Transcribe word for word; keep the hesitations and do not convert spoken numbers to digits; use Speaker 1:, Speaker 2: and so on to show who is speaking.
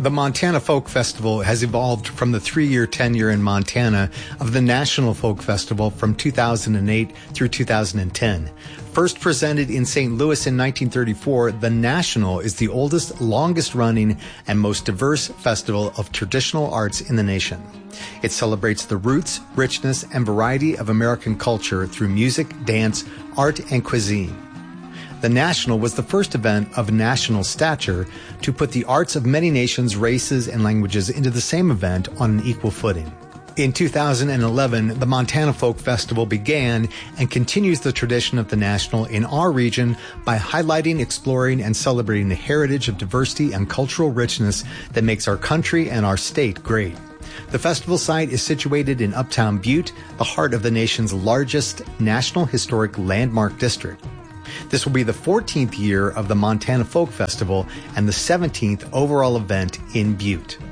Speaker 1: The Montana Folk Festival has evolved from the three-year tenure in Montana of the National Folk Festival from two thousand eight through two thousand ten. First presented in Saint Louis in nineteen thirty-four, the National is the oldest, longest-running, and most diverse festival of traditional arts in the nation. It celebrates the roots, richness, and variety of American culture through music, dance, art, and cuisine. The National was the first event of national stature to put the arts of many nations, races, and languages into the same event on an equal footing. In two thousand eleven, the Montana Folk Festival began and continues the tradition of the National in our region by highlighting, exploring, and celebrating the heritage of diversity and cultural richness that makes our country and our state great. The festival site is situated in Uptown Butte, the heart of the nation's largest National Historic Landmark District. This will be the fourteenth year of the Montana Folk Festival and the seventeenth overall event in Butte.